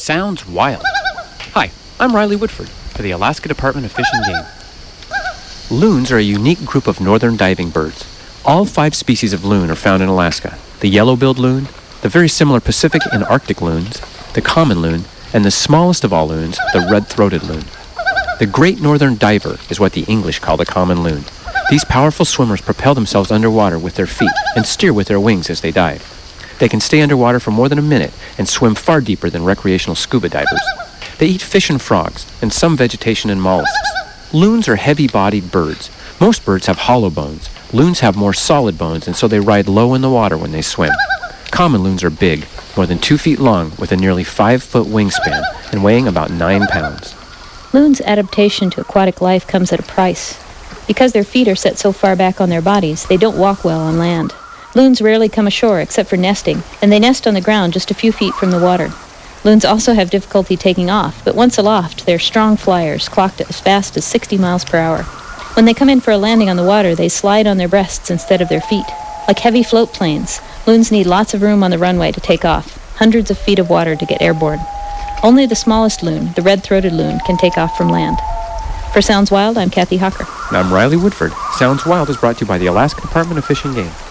Sounds wild. Hi, I'm Riley Woodford for the Alaska Department of Fish and Game. Loons are a unique group of northern diving birds. All 5 species of loon are found in Alaska. The yellow-billed loon, the very similar Pacific and Arctic loons, the common loon, and the smallest of all loons, the red-throated loon. The great northern diver is what the English call the common loon. These powerful swimmers propel themselves underwater with their feet and steer with their wings as they dive. They can stay underwater for more than a minute and swim far deeper than recreational scuba divers. They eat fish and frogs, and some vegetation and mollusks. Loons are heavy-bodied birds. Most birds have hollow bones. Loons have more solid bones, and so they ride low in the water when they swim. Common loons are big, more than 2 feet long, with a nearly 5-foot wingspan, and weighing about 9 pounds. Loons' adaptation to aquatic life comes at a price. Because their feet are set so far back on their bodies, they don't walk well on land. Loons rarely come ashore except for nesting, and they nest on the ground just a few feet from the water. Loons also have difficulty taking off, but once aloft, they're strong flyers, clocked as fast as 60 miles per hour. When they come in for a landing on the water, they slide on their breasts instead of their feet. Like heavy float planes, loons need lots of room on the runway to take off, hundreds of feet of water to get airborne. Only the smallest loon, the red-throated loon, can take off from land. For Sounds Wild, I'm Kathy Hawker. And I'm Riley Woodford. Sounds Wild is brought to you by the Alaska Department of Fish and Game.